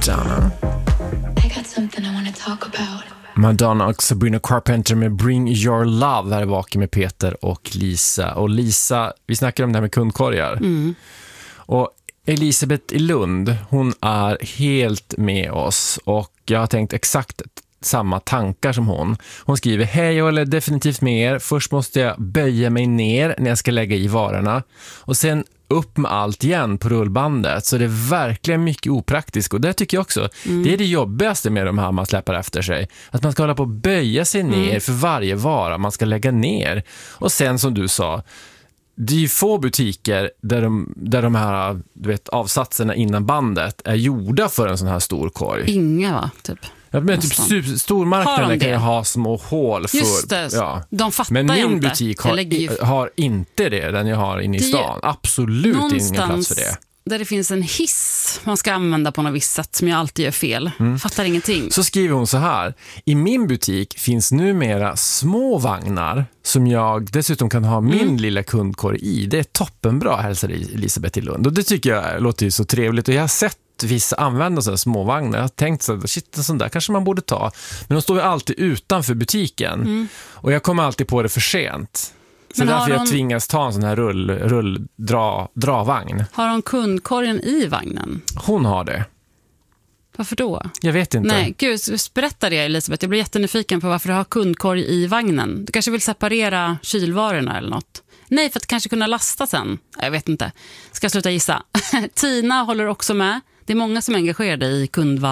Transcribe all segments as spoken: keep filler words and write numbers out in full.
Madonna. I got something I want to talk about. Madonna och Sabrina Carpenter med Bring Your Love här vaken med Peter och Lisa. Och Lisa, vi snackar om det här med kundkorgar. Mm. Och Elisabeth i Lund, hon är helt med oss och jag har tänkt exakt samma tankar som hon. Hon skriver: hej, jag är definitivt med er. Först måste jag böja mig ner när jag ska lägga i varorna och sen upp med allt igen på rullbandet. Så det är verkligen mycket opraktiskt och det tycker jag också. Mm. Det är det jobbigaste med de här man släpper efter sig. Att man ska hålla på att böja sig ner mm. för varje vara man ska lägga ner. Och sen som du sa, det är ju få butiker där de, där de här du vet, avsatserna innan bandet är gjorda för en sån här stor korg. Inga va, typ. Ja, men typ super, stormarknaden kan ju ha små hål för, just det, ja. De fattar men min inte. butik har, ju... har inte det, den jag har inne i stan. Absolut ingen plats för det. Där det finns en hiss man ska använda på något visst sätt som jag alltid gör fel. Mm. Fattar ingenting. Så skriver hon så här: i min butik finns numera små vagnar som jag dessutom kan ha min mm. lilla kundkorg i. Det är toppenbra, hälsar Elisabeth i Lund. Och det tycker jag låter ju så trevligt. Och jag har sett vissa använda sådana små vagnar. Jag har tänkt så shit, en sån där kanske man borde ta. Men de står ju alltid utanför butiken. Mm. Och jag kommer alltid på det för sent. Så därför jag hon... tvingas ta en sån här rull, rull dra, dravagn. Har hon kundkorgen i vagnen? Hon har det. Varför då? Jag vet inte. Nej, gud, berätta det Elisabeth. Jag blir jättenyfiken på varför du har kundkorg i vagnen. Du kanske vill separera kylvarorna eller något. Nej, för att kanske kunna lasta sen. Jag vet inte. Ska jag sluta gissa. Tina håller också med. Det är många som är engagerade i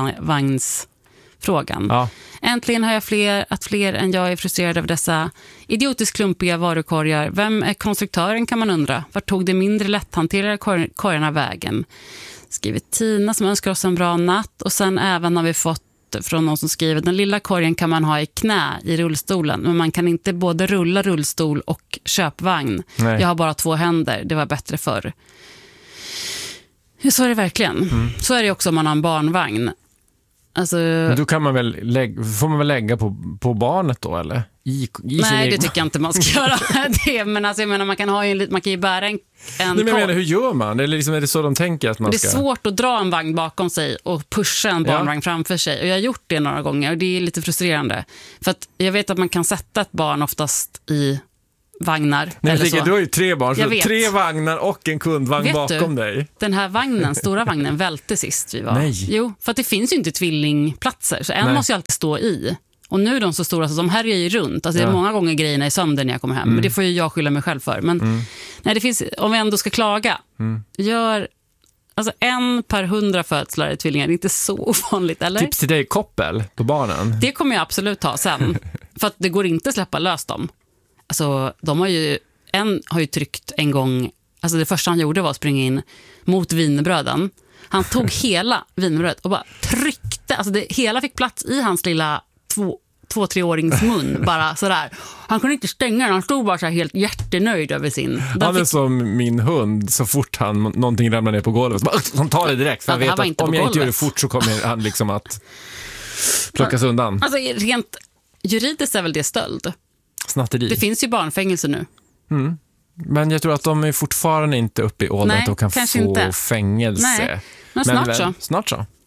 kundvagnsfrågan. Ja. Äntligen har jag fler, att fler än jag är frustrerade av dessa idiotiskt klumpiga varukorgar. Vem är konstruktören kan man undra. Vart tog det mindre lätthanterade kor- korgarna vägen? Skriver Tina som önskar oss en bra natt. Och sen även har vi fått från någon som skriver: den lilla korgen kan man ha i knä i rullstolen, men man kan inte både rulla rullstol och köpvagn. Nej. Jag har bara två händer, det var bättre förr. Så är det verkligen. Mm. Så är det också om man har en barnvagn. Alltså... Men då kan man väl lägga, får man väl lägga på, på barnet då, eller? I, i Nej, det tycker jag inte man ska göra. det, men alltså, jag menar, man kan, ha en, man kan ju bära en, en Nej, men jag menar, hur gör man? Eller liksom, är det så de tänker att man det ska... Det är svårt att dra en vagn bakom sig och pusha en barnvagn ja. framför sig. Och jag har gjort det några gånger och det är lite frustrerande. För att jag vet att man kan sätta ett barn oftast i vagnar. Nej, jag eller tänker, så. Du har ju tre barn, så tre vagnar och en kundvagn vet bakom du, dig. Den här vagnen, stora vagnen, välte sist vi var. Nej. Jo, för att det finns ju inte tvillingplatser, så en Nej. måste ju alltid stå i. Och nu är de så stora så de här är ju runt. Alltså ja. det är många gånger grejerna i sömnen när jag kommer hem. Mm. Men det får ju jag skylla mig själv för. Men mm. nej, det finns, om vi ändå ska klaga, mm. gör alltså en per hundra födslar i tvillingar. Det är inte så ovanligt, eller? Tips till dig, koppel på barnen. Det kommer jag absolut ta sen. För att det går inte att släppa lös dem. Alltså, de har ju, en har ju tryckt en gång, alltså det första han gjorde var att springa in mot wienerbröden. Han tog hela wienerbrödet och bara tryckte, alltså det hela fick plats i hans lilla två, två treårings mun, bara sådär. Han kunde inte stänga den, han stod bara så här helt jättenöjd över sin. Han är fick... som min hund, så fort han någonting ramlar ner på golvet, bara, han tar det direkt, för ja, han vet att om jag inte gör det fort så kommer han liksom att plockas undan. Alltså rent juridiskt är väl det stöld? Snatteri. Det finns ju barnfängelse nu. Mm. Men jag tror att de är fortfarande inte uppe i åldern och kan få inte. fängelse. Nej, men, men snart väl, så. Snart så.